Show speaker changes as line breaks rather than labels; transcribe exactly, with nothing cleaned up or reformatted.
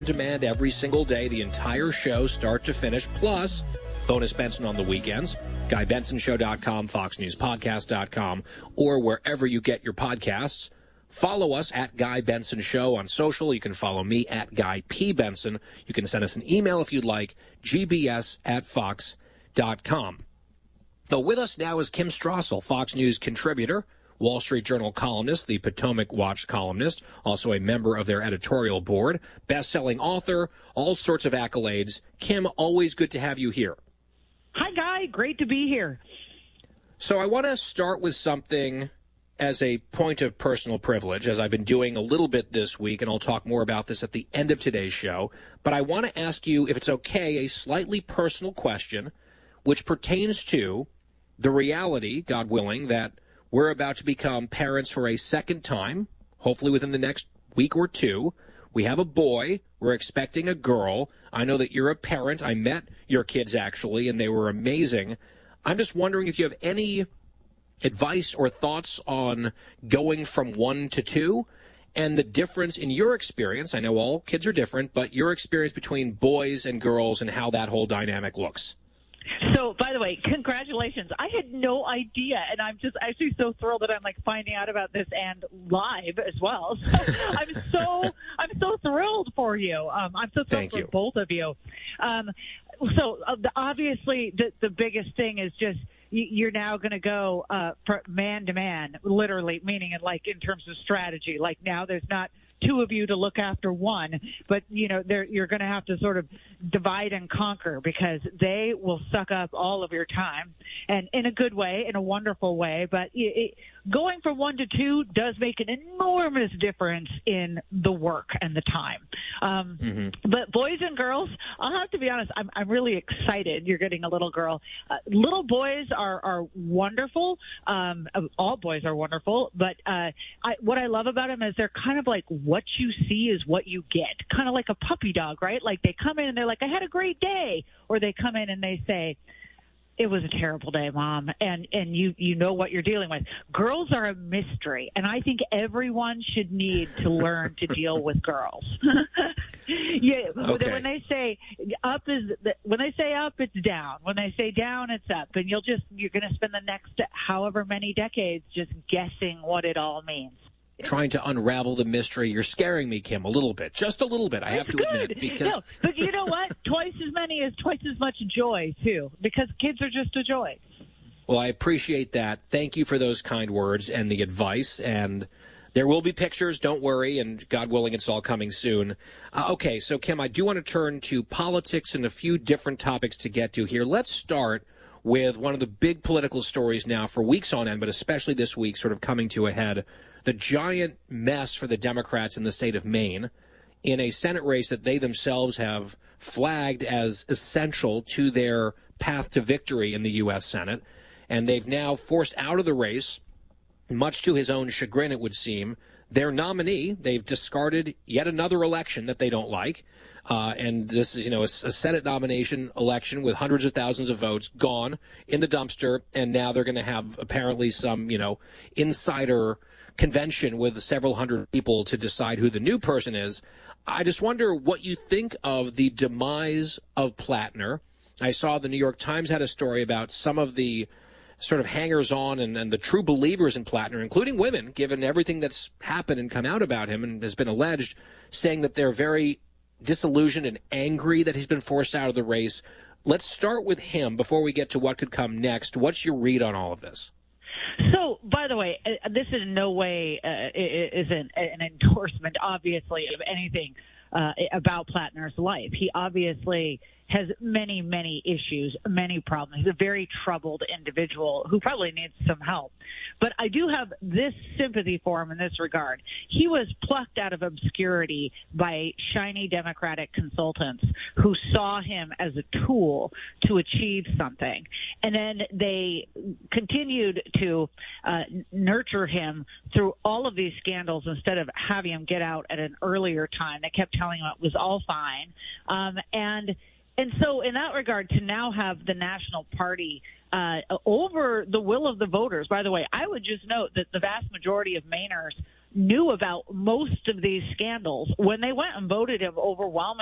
Demand every single day, the entire show, start to finish, plus bonus Benson on the weekends. Guy Benson Show dot com, Fox News Podcast dot com, or wherever you get your podcasts. Follow us at Guy Benson Show on social. You can follow me at Guy P. Benson. You can send us an email if you'd like, g b s at fox dot com. So with us now is Kim Strassel, Fox News contributor, Wall Street Journal columnist, the Potomac Watch columnist, also a member of their editorial board, best-selling author, all sorts of accolades. Kim, always good to have you here.
Hi, Guy. Great to be here.
So I want to start with something as a point of personal privilege, as I've been doing a little bit this week, and I'll talk more about this at the end of today's show. But I want to ask you, if it's okay, a slightly personal question, which pertains to the reality, God willing, that we're about to become parents for a second time, hopefully within the next week or two. We have a boy. We're expecting a girl. I know that you're a parent. I met your kids, actually, and they were amazing. I'm just wondering if you have any advice or thoughts on going from one to two and the difference in your experience. I know all kids are different, but your experience between boys and girls and how that whole dynamic looks.
So, by the way, congratulations. I had no idea, and I'm just actually so thrilled that I'm like finding out about this and live as well. So I'm so I'm so thrilled for you. Um, I'm so thrilled
Thank
for
you.
both of you. Um, so uh, the, obviously, the, the biggest thing is just you, you're now going to go uh, for man to man, literally, meaning in like in terms of strategy. Like now, there's not two of you to look after one, but you know you're going to have to sort of divide and conquer because they will suck up all of your time, and in a good way, in a wonderful way. But it, it, going from one to two does make an enormous difference in the work and the time. Um, mm-hmm. But boys and girls, I'll have to be honest, I'm, I'm really excited you're getting a little girl. Uh, little boys are, are wonderful. Um, all boys are wonderful, but uh, I, what I love about them is they're kind of like what you see is what you get, kind of like a puppy dog, right? Like they come in and they're like, I had a great day. Or they come in and they say, it was a terrible day, Mom, and and you you know what you're dealing with. Girls are a mystery, and I think everyone should need to learn to deal with girls. yeah,
okay.
When they say up is when they say up, it's down. When they say down, it's up, and you'll just you're going to spend the next however many decades just guessing what it all means.
Trying to unravel the mystery. You're scaring me, Kim, a little bit. Just a little bit, I have
it's
to
good.
admit. Because
no, but you know what? Twice as many is twice as much joy, too, because kids are just a joy.
Well, I appreciate that. Thank you for those kind words and the advice. And there will be pictures, don't worry, and God willing, it's all coming soon. Uh, okay, so, Kim, I do want to turn to politics and a few different topics to get to here. Let's start with one of the big political stories now for weeks on end, but especially this week sort of coming to a head. The giant mess for the Democrats in the state of Maine in a Senate race that they themselves have flagged as essential to their path to victory in the U S Senate. And they've now forced out of the race, much to his own chagrin, it would seem, their nominee. They've discarded yet another election that they don't like. Uh, and this is, you know, a, a Senate nomination election with hundreds of thousands of votes gone in the dumpster. And now they're going to have apparently some, you know, insider convention with several hundred people to decide who the new person is. I just wonder what you think of the demise of Plattner. I saw the New York Times had a story about some of the sort of hangers-on and, and the true believers in Plattner, including women, given everything that's happened and come out about him and has been alleged, saying that they're very disillusioned and angry that he's been forced out of the race. Let's start with him before we get to what could come next. What's your read on all of this?
So, by the way, this is in no way uh, is an, an endorsement, obviously, of anything uh, about Plattner's life. He obviously has many, many issues, many problems. He's a very troubled individual who probably needs some help. But I do have this sympathy for him in this regard. He was plucked out of obscurity by shiny Democratic consultants who saw him as a tool to achieve something. And then they continued to uh, nurture him through all of these scandals instead of having him get out at an earlier time. They kept telling him it was all fine. Um, and And so in that regard, to now have the National Party uh, over the will of the voters, by the way, I would just note that the vast majority of Mainers knew about most of these scandals when they went and voted him overwhelmingly